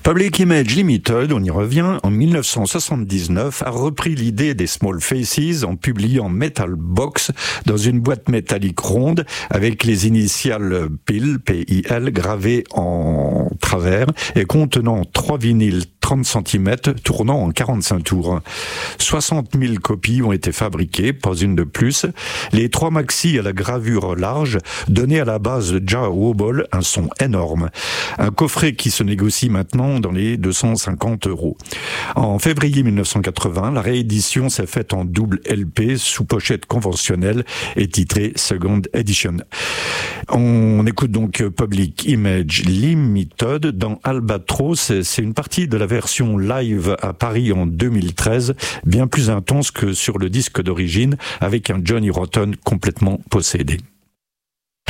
Public Image Limited, on y revient, en 1979, a repris l'idée des Small Faces en publiant Metal Box dans une boîte métallique ronde avec les initiales PIL, P-I-L, gravées en travers et contenant 3 vinyles 30 cm tournant en 45 tours. 60 000 copies ont été fabriquées, pas une de plus. Les 3 maxi à la gravure large donnaient à la base de Jah Wobble un son énorme. Un coffret qui se négocie maintenant dans les 250 €. En février 1980, la réédition s'est faite en double LP sous pochette conventionnelle et titrée Second Edition. On écoute donc Public Image Limited dans Albatros. C'est une partie de la version live à Paris en 2013, bien plus intense que sur le disque d'origine, avec un Johnny Rotten complètement possédé.